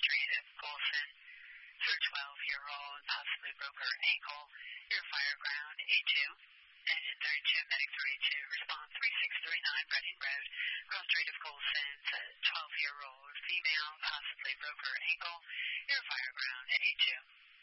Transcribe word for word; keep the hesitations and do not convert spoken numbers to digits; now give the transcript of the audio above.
Street at Colson for a twelve-year-old, possibly broke her ankle. Your fire ground, A two. Engine thirty-two, medic thirty-two, response three six three nine, Reading Road, Grove Street of Colson, twelve-year-old female, possibly broke her ankle. Your fire ground, A two.